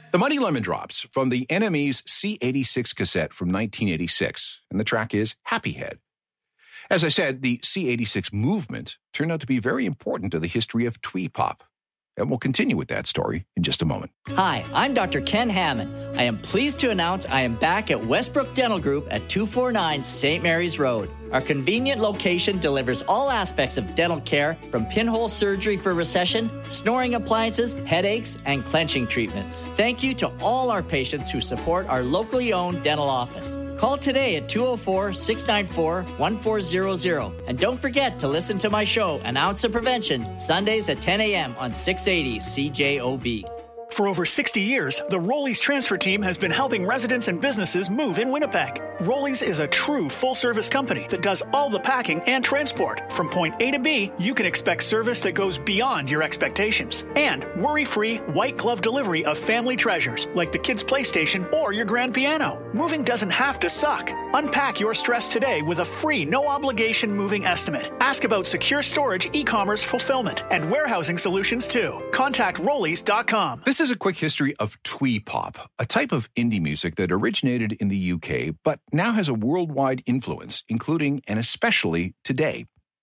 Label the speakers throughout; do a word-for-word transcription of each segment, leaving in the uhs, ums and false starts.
Speaker 1: The Muddy Lemon Drops from the N M E's C eighty-six cassette from nineteen eighty-six, and the track is Happy Head. As I said, the C eighty-six movement turned out to be very important to the history of twee pop. And we'll continue with that story in just a moment.
Speaker 2: Hi, I'm Doctor Ken Hammond. I am pleased to announce I am back at Westbrook Dental Group at two forty-nine Saint Mary's Road. Our convenient location delivers all aspects of dental care, from pinhole surgery for recession, snoring appliances, headaches, and clenching treatments. Thank you to all our patients who support our locally owned dental office. Call today at two oh four, six nine four, one four zero zero. And don't forget to listen to my show, An Ounce of Prevention, Sundays at ten a.m. on six eighty C J O B.
Speaker 3: For over sixty years, the Rollies transfer team has been helping residents and businesses move in Winnipeg. Rollies is a true full-service company that does all the packing and transport. From point A to B, you can expect service that goes beyond your expectations. And worry-free, white-glove delivery of family treasures, like the kids' PlayStation or your grand piano. Moving doesn't have to suck. Unpack your stress today with a free, no-obligation moving estimate. Ask about secure storage, e-commerce fulfillment, and warehousing solutions, too. Contact Rollies dot com.
Speaker 1: This is a quick history of twee pop, a type of indie music that originated in the U K but now has a worldwide influence, including and especially today.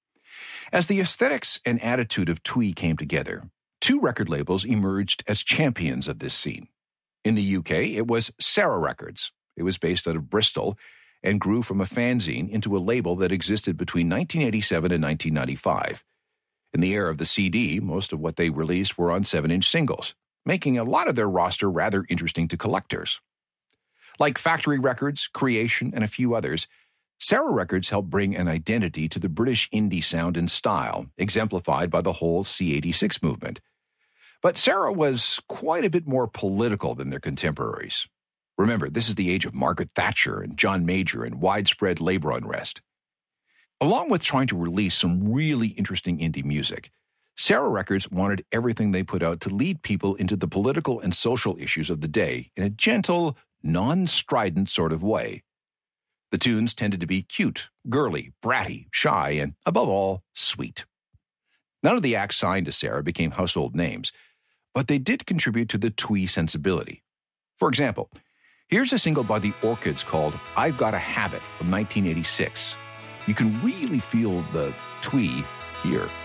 Speaker 1: As the aesthetics and attitude of twee came together, two record labels emerged as champions of this scene. In the U K, it was Sarah Records. It was based out of Bristol and grew from a fanzine into a label that existed between nineteen eighty-seven and nineteen ninety-five. In the era of the C D, most of what they released were on seven-inch singles, making a lot of their roster rather interesting to collectors. Like Factory Records, Creation, and a few others, Sarah Records helped bring an identity to the British indie sound and style, exemplified by the whole C eighty-six movement. But Sarah was quite a bit more political than their contemporaries. Remember, this is the age of Margaret Thatcher and John Major and widespread labor unrest. Along with trying to release some really interesting indie music, Sarah Records wanted everything they put out to lead people into the political and social issues of the day in a gentle, non-strident sort of way. The tunes tended to be cute, girly, bratty, shy, and, above all, sweet. None of the acts signed to Sarah became household names, but they did contribute to the twee sensibility. For example, here's a single by the Orchids called I've Got a Habit from nineteen eighty-six. You can really feel the twee here.